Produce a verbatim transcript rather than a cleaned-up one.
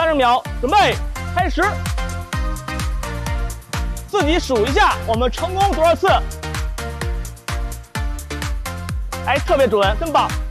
三十秒，准备，开始。自己数一下，我们成功多少次？哎，特别准，真棒！